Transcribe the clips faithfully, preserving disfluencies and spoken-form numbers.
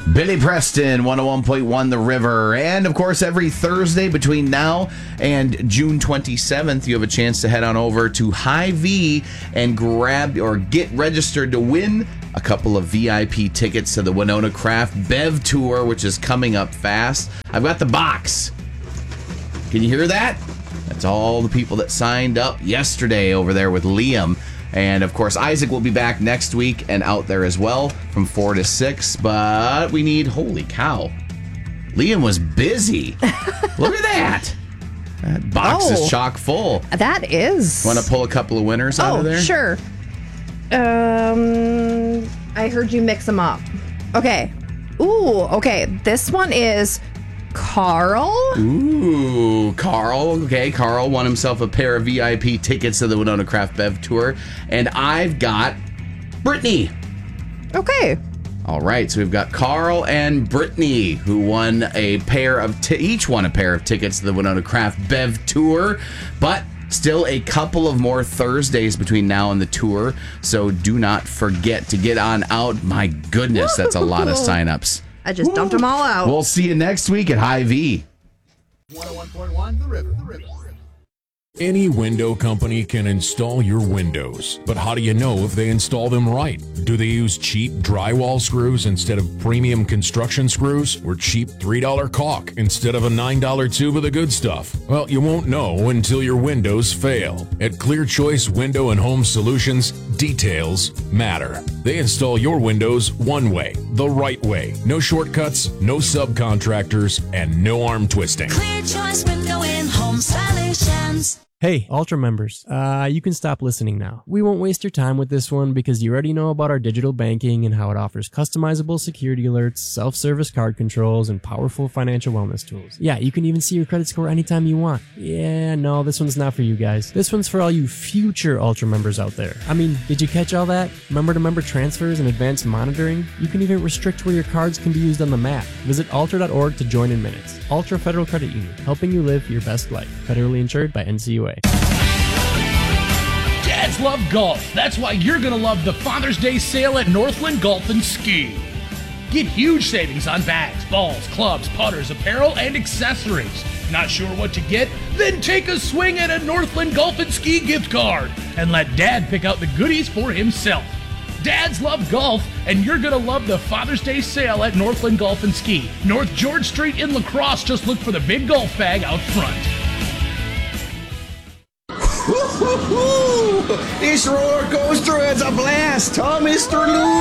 Billy Preston, one oh one point one The River. And, of course, every Thursday between now and June twenty-seventh, you have a chance to head on over to Hy-Vee and grab or get registered to win a couple of V I P tickets to the Winona Craft Bev Tour, which is coming up fast. I've got the box. Can you hear that? That's all the people that signed up yesterday over there with Liam. And, of course, Isaac will be back next week and out there as well from four to six. But we need, holy cow, Liam was busy. Look at that. That box oh, is chock full. That is. Want to pull a couple of winners out oh, of there? Sure. Um, I heard you mix them up. Okay. Ooh, okay. This one is Carl. Ooh, Carl. Okay, Carl won himself a pair of V I P tickets to the Winona Craft Bev Tour. And I've got Brittany. Okay. All right, so we've got Carl and Brittany, who won a pair of, t- each won a pair of tickets to the Winona Craft Bev Tour. But still a couple of more Thursdays between now and the tour. So do not forget to get on out. My goodness, that's a lot of signups. I just dumped them all out. We'll see you next week at Hy-Vee. one oh one point one The River. The River. Any window company can install your windows, but how do you know if they install them right? Do they use cheap drywall screws instead of premium construction screws, or cheap three dollar caulk instead of a nine dollar tube of the good stuff? Well, you won't know until your windows fail. At Clear Choice Window and Home Solutions, details matter. They install your windows one way, the right way. No shortcuts, no subcontractors, and no arm twisting. Clear Choice Window and Home Solutions. Hey, Ultra members, uh, you can stop listening now. We won't waste your time with this one because you already know about our digital banking and how it offers customizable security alerts, self-service card controls, and powerful financial wellness tools. Yeah, you can even see your credit score anytime you want. Yeah, no, this one's not for you guys. This one's for all you future Ultra members out there. I mean, did you catch all that? Member-to-member transfers and advanced monitoring? You can even restrict where your cards can be used on the map. Visit ultra dot org to join in minutes. Ultra Federal Credit Union, helping you live your best life. Federally insured by N C U A. Dads love golf. That's why you're going to love the Father's Day sale at Northland Golf and Ski. Get huge savings on bags, balls, clubs, putters, apparel, and accessories. Not sure what to get? Then take a swing at a Northland Golf and Ski gift card and let Dad pick out the goodies for himself. Dads love golf, and you're going to love the Father's Day sale at Northland Golf and Ski. North George Street in La Crosse. Just look for the big golf bag out front. This roller coaster is a blast, huh, Mister Loon?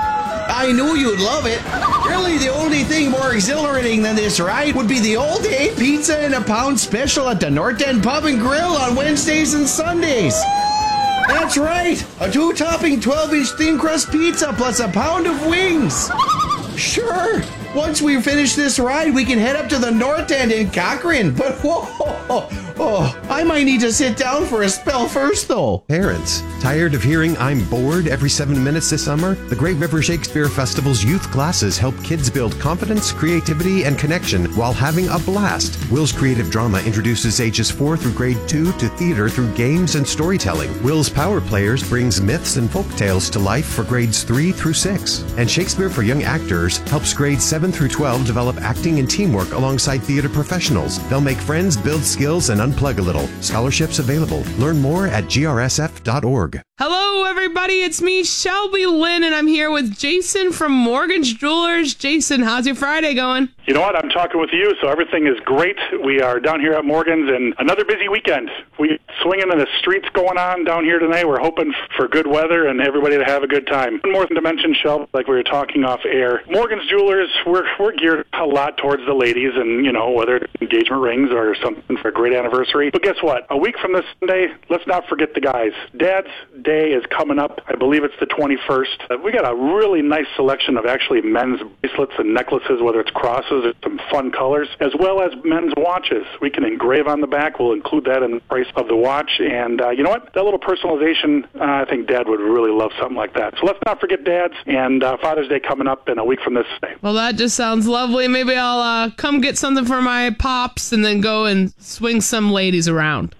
I knew you'd love it. Really, the only thing more exhilarating than this ride would be the all-day pizza and a pound special at the North End Pub and Grill on Wednesdays and Sundays. That's right, a two-topping twelve-inch thin crust pizza plus a pound of wings. Sure, once we finish this ride, we can head up to the North End in Cochrane. But whoa, oh, oh, I might need to sit down for a spell first, though. Parents, tired of hearing "I'm bored" every seven minutes this summer? The Great River Shakespeare Festival's youth classes help kids build confidence, creativity, and connection while having a blast. Will's Creative Drama introduces ages four through grade two to theater through games and storytelling. Will's Power Players brings myths and folk tales to life for grades three through six. And Shakespeare for Young Actors helps grades seven through twelve develop acting and teamwork alongside theater professionals. They'll make friends, build skills, and unplug a little. Scholarships available. Learn more at G R S F dot org. Hello, everybody. It's me, Shelby Lynn, and I'm here with Jason from Morgan's Jewelers. Jason, how's your Friday going? You know what? I'm talking with you, so everything is great. We are down here at Morgan's, and another busy weekend. We swinging in the streets going on down here tonight. We're hoping for good weather and everybody to have a good time. One more thing to mention, Shelby, like we were talking off air. Morgan's Jewelers, we're we're geared a lot towards the ladies, and you know, whether it's engagement rings or something for a great anniversary. But guess what? A week from this Sunday, let's not forget the guys. Dad's Day is coming up. I believe it's the twenty-first. Uh, we got a really nice selection of actually men's bracelets and necklaces, whether it's crosses or some fun colors, as well as men's watches. We can engrave on the back. We'll include that in the price of the watch. And uh, you know what? That little personalization, uh, I think Dad would really love something like that. So let's not forget Dads and uh, Father's Day coming up in a week from this day. Well, that just sounds lovely. Maybe I'll uh, come get something for my pops and then go and swing some ladies around.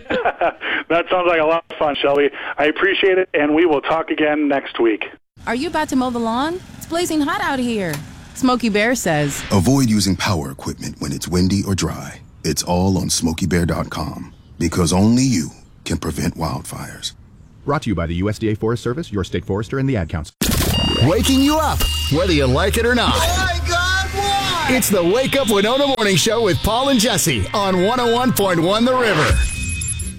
That sounds like a lot of fun, Shelby. I appreciate it, and we will talk again next week. Are you about to mow the lawn? It's blazing hot out here. Smokey Bear says. Avoid using power equipment when it's windy or dry. It's all on smokey bear dot com because only you can prevent wildfires. Brought to you by the U S D A Forest Service, your state forester, and the Ad Council. Waking you up, whether you like it or not. Oh my God, why? It's the Wake Up Winona Morning Show with Paul and Jesse on one oh one point one The River.